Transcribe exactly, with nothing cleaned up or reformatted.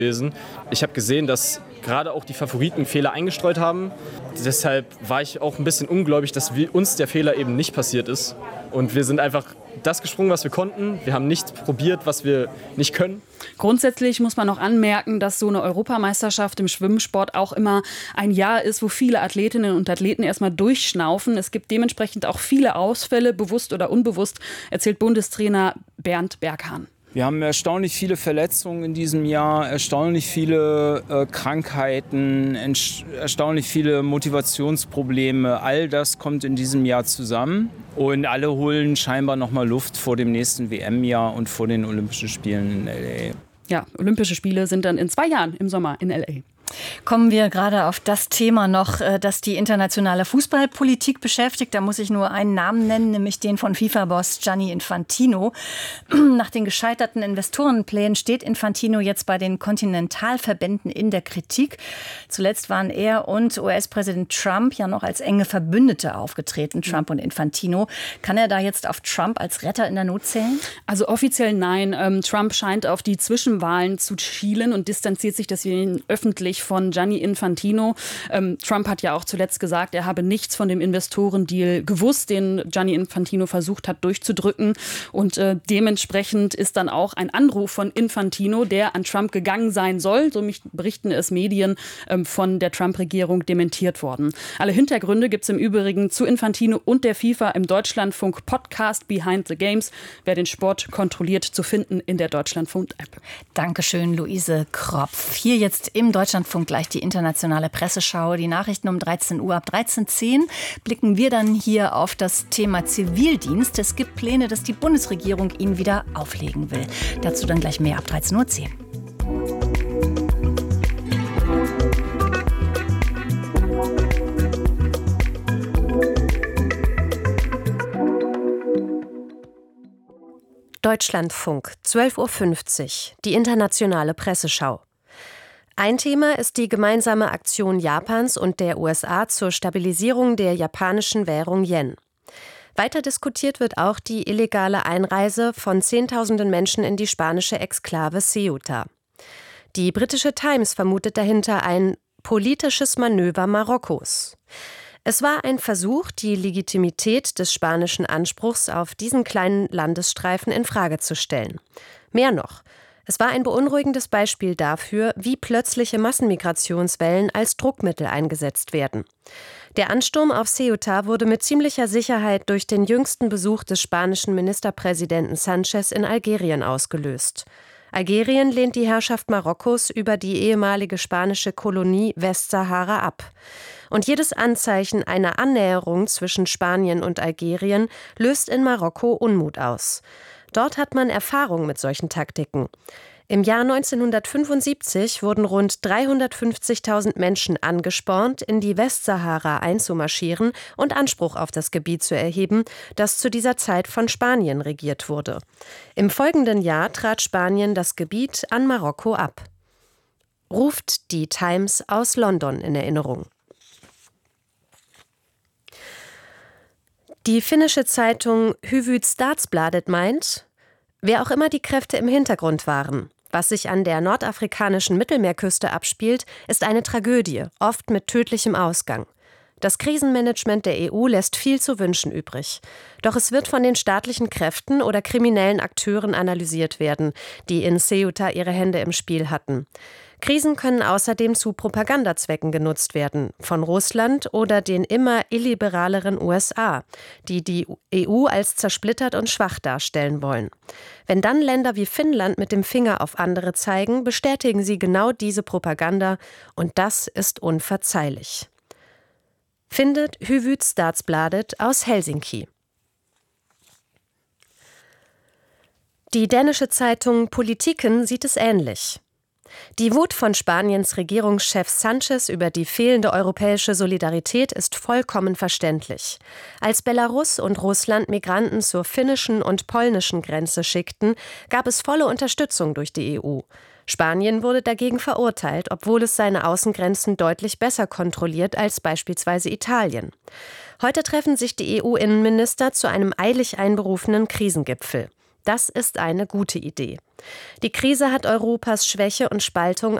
gewesen. Ich habe gesehen, dass gerade auch die Favoriten Fehler eingestreut haben. Deshalb war ich auch ein bisschen ungläubig, dass wir, uns der Fehler eben nicht passiert ist. Und wir sind einfach das gesprungen, was wir konnten. Wir haben nichts probiert, was wir nicht können. Grundsätzlich muss man noch anmerken, dass so eine Europameisterschaft im Schwimmsport auch immer ein Jahr ist, wo viele Athletinnen und Athleten erstmal durchschnaufen. Es gibt dementsprechend auch viele Ausfälle, bewusst oder unbewusst, erzählt Bundestrainer Bernd Berghahn. Wir haben erstaunlich viele Verletzungen in diesem Jahr, erstaunlich viele äh, Krankheiten, erstaunlich viele Motivationsprobleme. All das kommt in diesem Jahr zusammen und alle holen scheinbar noch mal Luft vor dem nächsten W M-Jahr und vor den Olympischen Spielen in L A. Ja, Olympische Spiele sind dann in zwei Jahren im Sommer in L A. Kommen wir gerade auf das Thema noch, das die internationale Fußballpolitik beschäftigt. Da muss ich nur einen Namen nennen, nämlich den von FIFA-Boss Gianni Infantino. Nach den gescheiterten Investorenplänen steht Infantino jetzt bei den Kontinentalverbänden in der Kritik. Zuletzt waren er und U S-Präsident Trump ja noch als enge Verbündete aufgetreten, Trump und Infantino. Kann er da jetzt auf Trump als Retter in der Not zählen? Also offiziell nein. Ähm, Trump scheint auf die Zwischenwahlen zu schielen und distanziert sich deswegen öffentlich von Gianni Infantino. Ähm, Trump hat ja auch zuletzt gesagt, er habe nichts von dem Investorendeal gewusst, den Gianni Infantino versucht hat durchzudrücken. Und äh, dementsprechend ist dann auch ein Anruf von Infantino, der an Trump gegangen sein soll, so berichten es Medien, ähm, von der Trump-Regierung dementiert worden. Alle Hintergründe gibt es im Übrigen zu Infantino und der FIFA im Deutschlandfunk-Podcast Behind the Games. Wer den Sport kontrolliert, zu finden in der Deutschlandfunk-App. Dankeschön, Luise Kropf. Hier jetzt im Deutschlandfunk gleich die internationale Presseschau. Die Nachrichten um dreizehn Uhr. Ab dreizehn Uhr zehn blicken wir dann hier auf das Thema Zivildienst. Es gibt Pläne, dass die Bundesregierung ihn wieder auflegen will. Dazu dann gleich mehr ab dreizehn Uhr zehn. Deutschlandfunk, zwölf Uhr fünfzig, die internationale Presseschau. Ein Thema ist die gemeinsame Aktion Japans und der U S A zur Stabilisierung der japanischen Währung Yen. Weiter diskutiert wird auch die illegale Einreise von Zehntausenden Menschen in die spanische Exklave Ceuta. Die britische Times vermutet dahinter ein politisches Manöver Marokkos. Es war ein Versuch, die Legitimität des spanischen Anspruchs auf diesen kleinen Landesstreifen in Frage zu stellen. Mehr noch: Es war ein beunruhigendes Beispiel dafür, wie plötzliche Massenmigrationswellen als Druckmittel eingesetzt werden. Der Ansturm auf Ceuta wurde mit ziemlicher Sicherheit durch den jüngsten Besuch des spanischen Ministerpräsidenten Sánchez in Algerien ausgelöst. Algerien lehnt die Herrschaft Marokkos über die ehemalige spanische Kolonie Westsahara ab. Und jedes Anzeichen einer Annäherung zwischen Spanien und Algerien löst in Marokko Unmut aus. Dort hat man Erfahrung mit solchen Taktiken. Im Jahr neunzehnhundertfünfundsiebzig wurden rund dreihundertfünfzigtausend Menschen angespornt, in die Westsahara einzumarschieren und Anspruch auf das Gebiet zu erheben, das zu dieser Zeit von Spanien regiert wurde. Im folgenden Jahr trat Spanien das Gebiet an Marokko ab. Ruft die Times aus London in Erinnerung. Die finnische Zeitung Hufvudstadsbladet meint, wer auch immer die Kräfte im Hintergrund waren, was sich an der nordafrikanischen Mittelmeerküste abspielt, ist eine Tragödie, oft mit tödlichem Ausgang. Das Krisenmanagement der E U lässt viel zu wünschen übrig. Doch es wird von den staatlichen Kräften oder kriminellen Akteuren analysiert werden, die in Ceuta ihre Hände im Spiel hatten. Krisen können außerdem zu Propagandazwecken genutzt werden, von Russland oder den immer illiberaleren U S A, die die E U als zersplittert und schwach darstellen wollen. Wenn dann Länder wie Finnland mit dem Finger auf andere zeigen, bestätigen sie genau diese Propaganda, und das ist unverzeihlich. Findet Hufvudstadsbladet aus Helsinki. Die dänische Zeitung Politiken sieht es ähnlich. Die Wut von Spaniens Regierungschef Sánchez über die fehlende europäische Solidarität ist vollkommen verständlich. Als Belarus und Russland Migranten zur finnischen und polnischen Grenze schickten, gab es volle Unterstützung durch die E U. Spanien wurde dagegen verurteilt, obwohl es seine Außengrenzen deutlich besser kontrolliert als beispielsweise Italien. Heute treffen sich die E U-Innenminister zu einem eilig einberufenen Krisengipfel. Das ist eine gute Idee. Die Krise hat Europas Schwäche und Spaltung